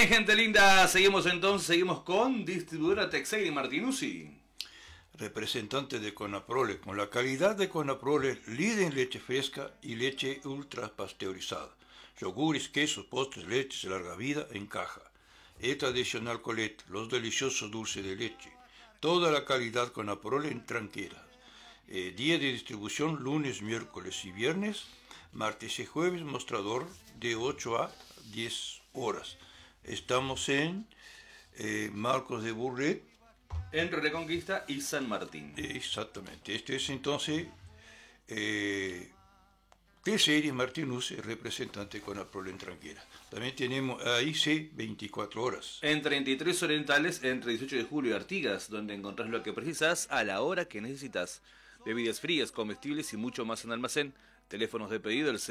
Bien, gente linda, seguimos con distribuidora Texeira y Martinuzzi. Representante de Conaprole, con la calidad de Conaprole, líder en leche fresca y leche ultra pasteurizada. Yogures, quesos, postres, leches de larga vida en caja. El tradicional Colette, los deliciosos dulces de leche. Toda la calidad Conaprole en tranqueras. Día de distribución lunes, miércoles y viernes. Martes y jueves mostrador de 8 a 10 horas. Estamos en Marcos de Burret. Entre Reconquista y San Martín. Exactamente. Este es entonces Texeira y Martinuzzi, representante con Conaprole en Tranquera. También tenemos AIC 24 horas. En 33 Orientales, entre 18 de julio y Artigas, donde encontrás lo que precisas a la hora que necesitas. Bebidas frías, comestibles y mucho más en almacén. Teléfonos de pedido el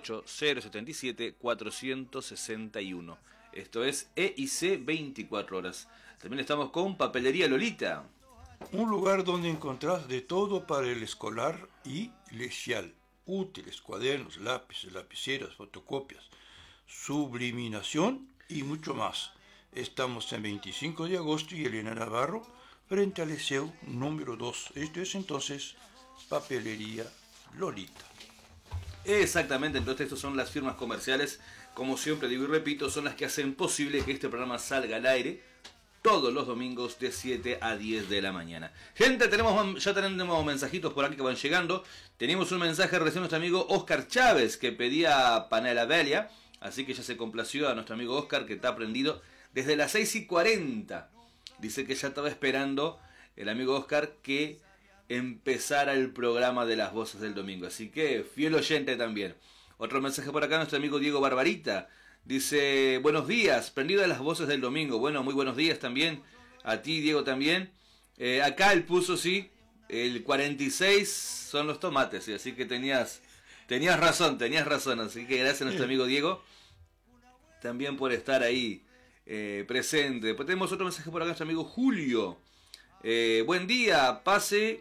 098-077-461. Esto es EIC 24 horas. También estamos con Papelería Lolita. Un lugar donde encontrás de todo para el escolar y lecial. Útiles, cuadernos, lápices, lapiceras, fotocopias, subliminación y mucho más. Estamos en 25 de agosto y Elena Navarro, frente al Liceo número 2. Esto es entonces Papelería Lolita. Exactamente, entonces estas son las firmas comerciales, como siempre digo y repito, son las que hacen posible que este programa salga al aire todos los domingos de 7 a 10 de la mañana. Gente, ya tenemos mensajitos por aquí que van llegando. Tenemos un mensaje recién de nuestro amigo Oscar Chávez, que pedía panela Belia, así que ya se complació a nuestro amigo Oscar, que está prendido desde las 6:40. Dice que ya estaba esperando el amigo Oscar que empezara el programa de las voces del domingo, así que fiel oyente también. Otro mensaje por acá, nuestro amigo Diego Barbarita. Dice, buenos días, prendido de las voces del domingo. Bueno, muy buenos días también. A ti, Diego, también. Acá él puso, sí, el 46 son los tomates, ¿sí? Así que tenías razón. Así que gracias a nuestro amigo Diego también por estar ahí presente. Después tenemos otro mensaje por acá, nuestro amigo Julio. Buen día, pase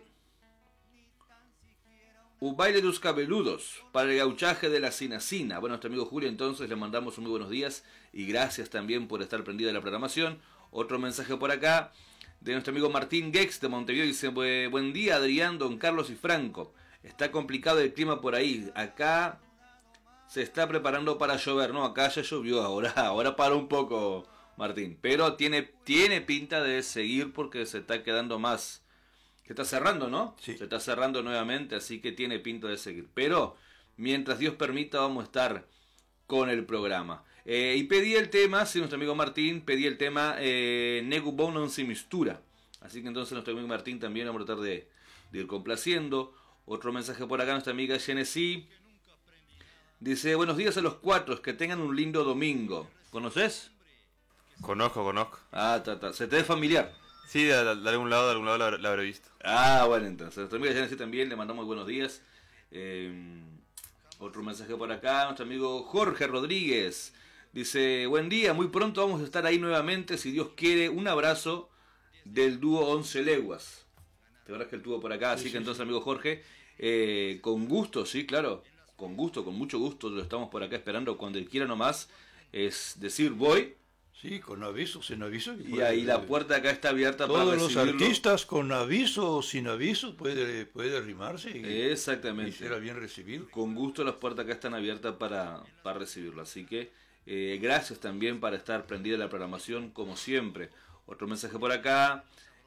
un baile de los cabeludos para el gauchaje de la Cinacina. Bueno, nuestro amigo Julio, entonces le mandamos un muy buenos días y gracias también por estar prendido de la programación. Otro mensaje por acá de nuestro amigo Martín Gex de Montevideo. Dice, buen día Adrián, Don Carlos y Franco. Está complicado el clima por ahí. Acá se está preparando para llover. No, acá ya llovió, ahora paró un poco, Martín. Pero tiene pinta de seguir porque se está quedando más. Se está cerrando, ¿no? Sí. Se está cerrando nuevamente, así que tiene pinta de seguir. Pero, mientras Dios permita, vamos a estar con el programa. Y pedí el tema, sí, nuestro amigo Martín, pedí el tema Negu Bonon sin mistura. Así que entonces nuestro amigo Martín también vamos a tratar de ir complaciendo. Otro mensaje por acá, nuestra amiga Genesis. Dice, buenos días a los cuatro, que tengan un lindo domingo. ¿Conoces? Conozco. Ah, se te ve familiar. Sí, de algún lado la habré visto. Ah, bueno, entonces. Nuestra amiga Genesis también, le mandamos buenos días. Otro mensaje por acá, nuestro amigo Jorge Rodríguez. Dice, buen día, muy pronto vamos a estar ahí nuevamente, si Dios quiere. Un abrazo del dúo 11 Leguas. Te verás que el tuvo por acá, así que entonces, amigo Jorge, con gusto, sí, claro, con gusto, con mucho gusto, lo estamos por acá esperando cuando él quiera nomás. Es decir, voy. Sí, con aviso, sin aviso. Y ahí la puerta acá está abierta para recibirlo. Todos los artistas, con aviso o sin aviso, puede arrimarse. Exactamente. Y será bien recibido. Con gusto las puertas acá están abiertas para recibirlo. Así que gracias también para estar prendida la programación, como siempre. Otro mensaje por acá.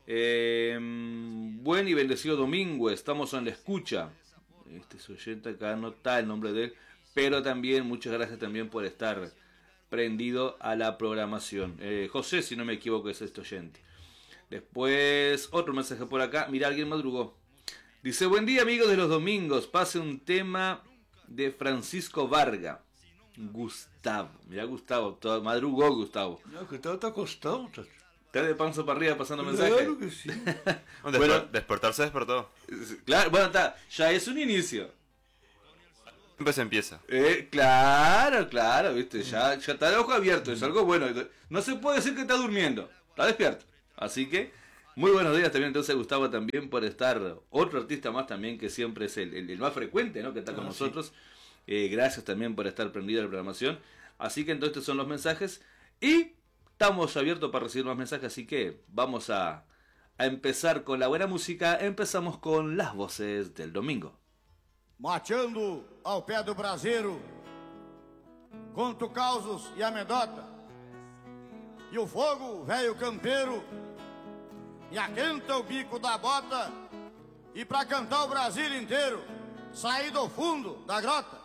Buen y bendecido domingo, estamos en la escucha. Este es oyente, acá no está el nombre de él. Pero también, muchas gracias también por estar prendido a la programación. José, si no me equivoco, es este oyente. Después, otro mensaje por acá. Mira, alguien madrugó. Dice, buen día amigos de los domingos. Pase un tema de Francisco Varga. Gustavo. Mira, Gustavo. Madrugó Gustavo. No, que está acostado. Está de panza para arriba pasando mensajes. Claro que sí. Bueno, despertarse despertó. Claro, bueno, está. Ya es un inicio. Siempre se empieza. Claro, viste, ya está el ojo abierto, es algo bueno. No se puede decir que está durmiendo, está despierto. Así que, muy buenos días también entonces Gustavo también por estar, otro artista más también que siempre es el más frecuente, ¿no? Que está con nosotros. Gracias también por estar prendido a la programación. Así que entonces estos son los mensajes. Y estamos abiertos para recibir más mensajes, así que vamos a empezar con la buena música. Empezamos con las voces del domingo. Mateando ao pé do braseiro, conto causos e amedota, e o fogo, velho campeiro, e aquenta o bico da bota, e pra cantar o Brasil inteiro, saí do fundo da grota.